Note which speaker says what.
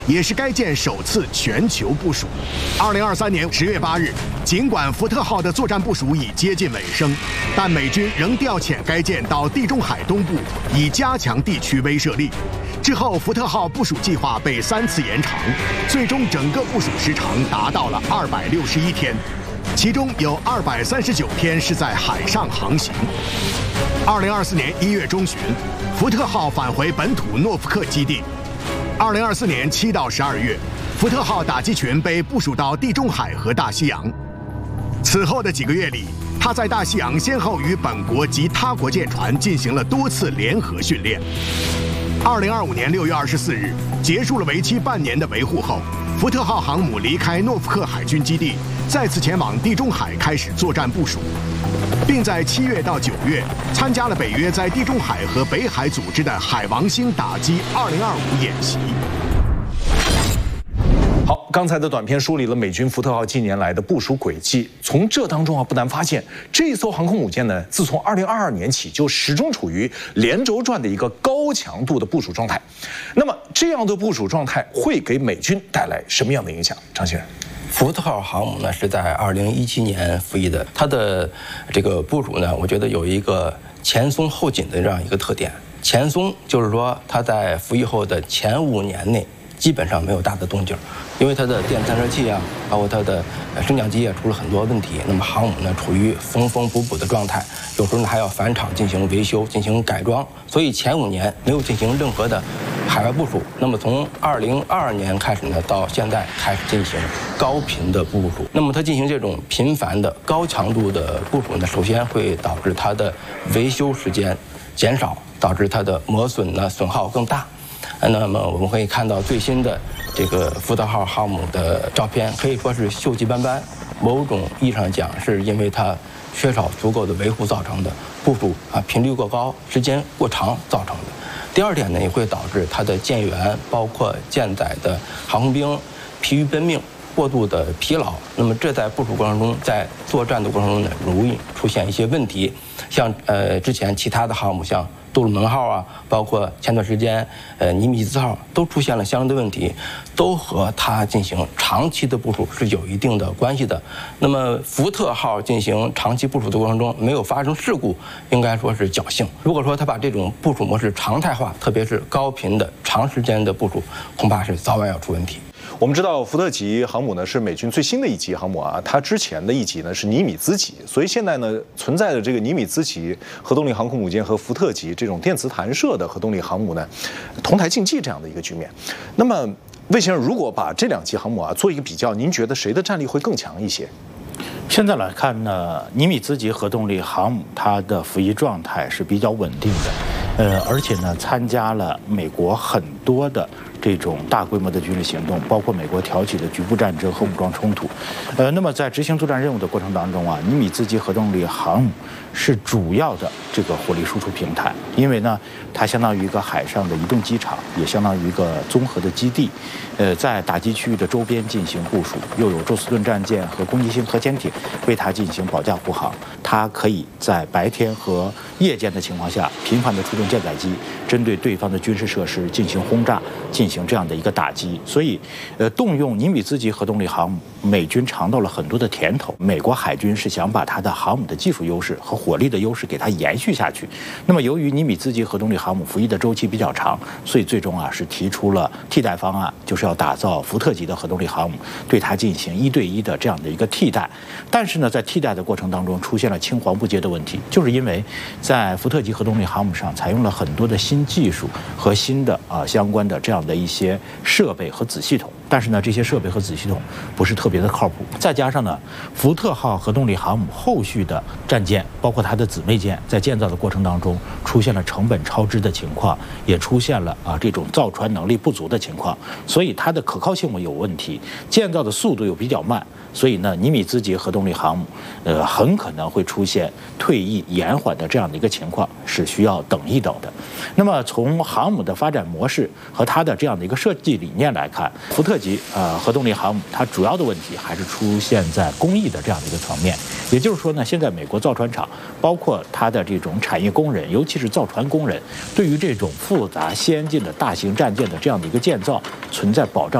Speaker 1: 也是该舰首次全球部署。2023年10月8日，尽管福特号的作战部署已接近尾声，但美军仍调遣该舰到地中海东部，以加强地区威慑力。之后，福特号部署计划被3次延长，最终整个部署时长达到了261天，其中有239天是在海上航行。2024年1月中旬，福特号返回本土诺福克基地。2024年7到12月，福特号打击群被部署到地中海和大西洋。此后的几个月里，他在大西洋先后与本国及他国舰船进行了多次联合训练。2025年6月24日，结束了为期半年的维护后，福特号航母离开诺福克海军基地，再次前往地中海开始作战部署，并在7月到9月参加了北约在地中海和北海组织的海王星打击2025演习。
Speaker 2: 好，刚才的短片梳理了美军福特号近年来的部署轨迹。从这当中不难发现，这艘航空母舰呢，自从2022年起就始终处于连轴转的一个高强度的部署状态。那么，这样的部署状态会给美军带来什么样的影响？张先生。
Speaker 3: 福特号航母呢是在2017年服役的，它的这个部署呢，我觉得有一个前松后紧的这样一个特点。前松就是说，它在服役后的前5年内基本上没有大的动静，因为它的电散射器啊，包括它的升降机也出了很多问题。那么航母呢处于缝缝补补的状态，有时候呢还要返厂进行维修、进行改装，所以前5年没有进行任何的海外部署。那么从2022年开始呢，到现在开始进行高频的部署。那么它进行这种频繁的高强度的部署呢，首先会导致它的维修时间减少，导致它的磨损呢损耗更大。那么我们可以看到最新的这个福特号航母的照片，可以说是锈迹斑斑，某种意义上讲是因为它缺少足够的维护造成的，部署频率过高、时间过长造成的。第二点呢，也会导致它的舰员包括舰载的航空兵疲于奔命，过度的疲劳。那么这在部署过程中，在作战的过程中呢，容易出现一些问题。像之前其他的航母，像杜鲁门号啊，包括前段时间尼米兹号都出现了相应的问题，都和它进行长期的部署是有一定的关系的。那么福特号进行长期部署的过程中没有发生事故，应该说是侥幸。如果说它把这种部署模式常态化，特别是高频的长时间的部署，恐怕是早晚要出问题。
Speaker 2: 我们知道福特级航母呢是美军最新的一级航母啊，它之前的一级呢是尼米兹级，所以现在呢存在的这个尼米兹级核动力航空母舰和福特级这种电磁弹射的核动力航母呢同台竞技这样的一个局面。那么魏先生，如果把这2级航母做一个比较，您觉得谁的战力会更强一些？
Speaker 4: 现在来看呢，尼米兹级核动力航母它的服役状态是比较稳定的，而且呢参加了美国很多的这种大规模的军事行动，包括美国挑起的局部战争和武装冲突。那么在执行作战任务的过程当中啊，尼米兹级核动力航母是主要的这个火力输出平台，因为呢它相当于一个海上的移动机场，也相当于一个综合的基地，在打击区域的周边进行部署，又有宙斯盾战舰和攻击性核潜艇为它进行保驾护航。它可以在白天和夜间的情况下频繁地出动舰载机，针对对方的军事设施进行轰炸，进行这样的一个打击。所以动用尼米兹级核动力航母，美军尝到了很多的甜头。美国海军是想把它的航母的技术优势和火力的优势给它延续下去。那么由于尼米兹级核动力航母服役的周期比较长，所以最终是提出了替代方案，就是要打造福特级的核动力航母，对它进行1对1的这样的一个替代。但是呢，在替代的过程当中出现了青黄不接的问题，就是因为在福特级核动力航母上采用了很多的新技术和新的相关的这样的一些设备和子系统，但是呢，这些设备和子系统不是特别的靠谱。再加上呢，福特号核动力航母后续的战舰，包括它的姊妹舰，在建造的过程当中出现了成本超支的情况，也出现了这种造船能力不足的情况，所以它的可靠性有问题，建造的速度又比较慢，所以呢，尼米兹级核动力航母很可能会出现退役延缓的这样的一个情况，是需要等一等的。那么从航母的发展模式和它的这样的一个设计理念来看，福特级核动力航母它主要的问题还是出现在工艺的这样的一个层面。也就是说呢，现在美国造船厂包括它的这种产业工人，尤其是造船工人，对于这种复杂先进的大型战舰的这样的一个建造存在保障